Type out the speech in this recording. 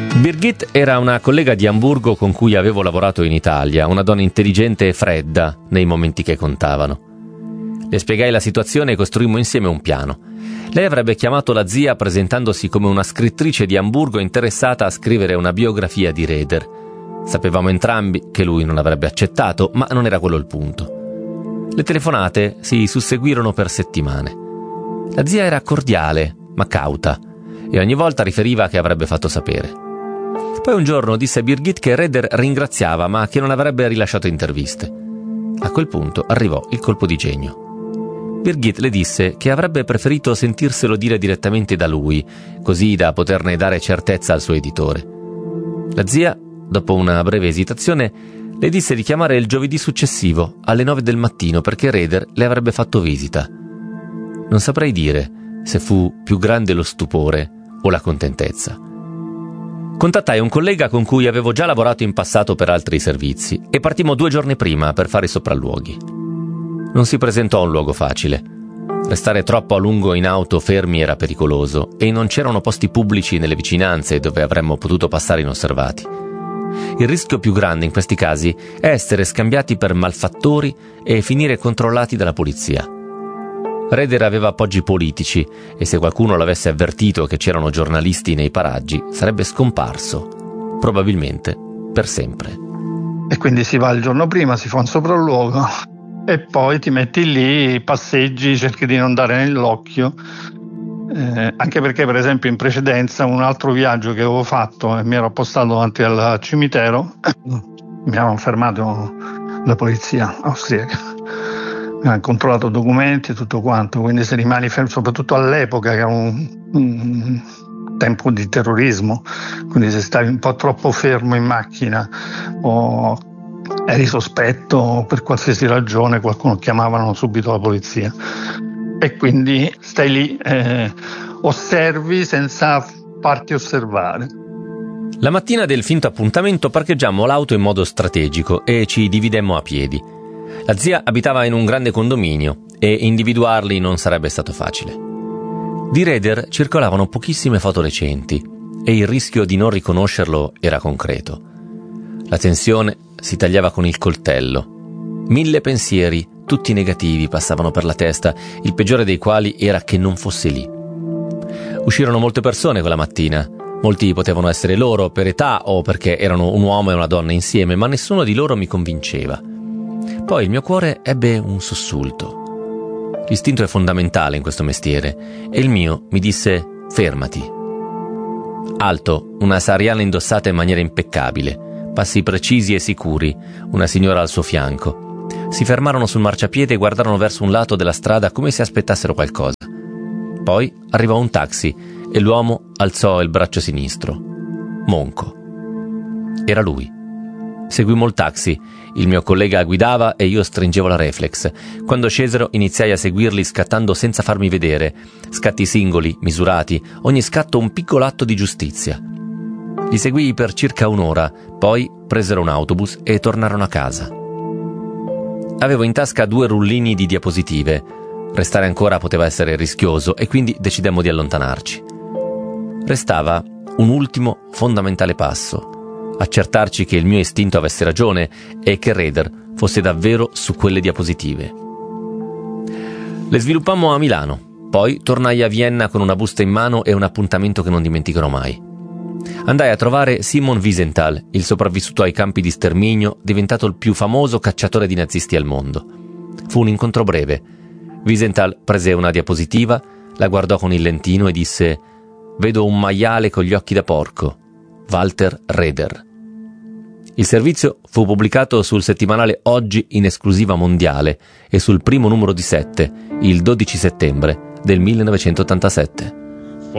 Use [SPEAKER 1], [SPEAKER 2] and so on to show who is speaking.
[SPEAKER 1] Birgit era una collega di Amburgo con cui avevo lavorato in Italia, una donna intelligente e fredda nei momenti che contavano. Le spiegai la situazione e costruimmo insieme un piano. Lei avrebbe chiamato la zia presentandosi come una scrittrice di Amburgo interessata a scrivere una biografia di Raeder. Sapevamo entrambi che lui non avrebbe accettato, ma non era quello il punto. Le telefonate si susseguirono per settimane. La zia era cordiale, ma cauta, e ogni volta riferiva che avrebbe fatto sapere. Poi un giorno disse a Birgit che Raeder ringraziava, ma che non avrebbe rilasciato interviste. A quel punto arrivò il colpo di genio. Birgit le disse che avrebbe preferito sentirselo dire direttamente da lui, così da poterne dare certezza al suo editore. La zia, dopo una breve esitazione, le disse di chiamare il giovedì successivo, alle 9 del mattino, perché Raeder le avrebbe fatto visita. Non saprei dire se fu più grande lo stupore o la contentezza. Contattai un collega con cui avevo già lavorato in passato per altri servizi e partimmo 2 giorni prima per fare i sopralluoghi. Non si presentò un luogo facile. Restare troppo a lungo in auto fermi era pericoloso e non c'erano posti pubblici nelle vicinanze dove avremmo potuto passare inosservati. Il rischio più grande in questi casi è essere scambiati per malfattori e finire controllati dalla polizia. Raeder aveva appoggi politici e se qualcuno l'avesse avvertito che c'erano giornalisti nei paraggi sarebbe scomparso, probabilmente per sempre.
[SPEAKER 2] E quindi si va il giorno prima, si fa un sopralluogo e poi ti metti lì, passeggi, cerchi di non dare nell'occhio, anche perché per esempio in precedenza un altro viaggio che avevo fatto e mi ero appostato davanti al cimitero, mi avevano fermato la polizia austriaca. Mi hanno controllato documenti e tutto quanto, quindi se rimani fermo, soprattutto all'epoca che era un tempo di terrorismo, quindi se stavi un po' troppo fermo in macchina o eri sospetto per qualsiasi ragione, qualcuno chiamavano subito la polizia e quindi stai lì, osservi senza farti osservare.
[SPEAKER 1] La mattina del finto appuntamento parcheggiammo l'auto in modo strategico e ci dividemmo a piedi. La zia abitava in un grande condominio e individuarli non sarebbe stato facile. Di Raeder circolavano pochissime foto recenti e il rischio di non riconoscerlo era concreto. La tensione si tagliava con il coltello. 1000 pensieri, tutti negativi, passavano per la testa, il peggiore dei quali era che non fosse lì. Uscirono molte persone quella mattina. Molti potevano essere loro per età o perché erano un uomo e una donna insieme, ma nessuno di loro mi convinceva. Poi il mio cuore ebbe un sussulto. L'istinto è fondamentale in questo mestiere e il mio mi disse fermati. Alto, una sahariana indossata in maniera impeccabile, passi precisi e sicuri, una signora al suo fianco. Si fermarono sul marciapiede e guardarono verso un lato della strada come se aspettassero qualcosa. Poi arrivò un taxi e l'uomo alzò il braccio sinistro. Monco. Era lui. Seguimmo il taxi, il mio collega guidava e io stringevo la reflex. Quando scesero iniziai a seguirli scattando senza farmi vedere, scatti singoli, misurati, ogni scatto un piccolo atto di giustizia. Li seguii per circa un'ora, poi presero un autobus e tornarono a casa. Avevo in tasca 2 rullini di diapositive. Restare ancora poteva essere rischioso e quindi decidemmo di allontanarci. Restava un ultimo fondamentale passo. Accertarci che il mio istinto avesse ragione e che Raeder fosse davvero su quelle diapositive. Le sviluppammo a Milano, poi tornai a Vienna con una busta in mano e un appuntamento che non dimenticherò mai. Andai a trovare Simon Wiesenthal, il sopravvissuto ai campi di sterminio, diventato il più famoso cacciatore di nazisti al mondo. Fu un incontro breve. Wiesenthal prese una diapositiva, la guardò con il lentino e disse: «Vedo un maiale con gli occhi da porco. Walter Raeder». Il servizio fu pubblicato sul settimanale Oggi in esclusiva mondiale e sul primo numero di 7, il 12 settembre del 1987.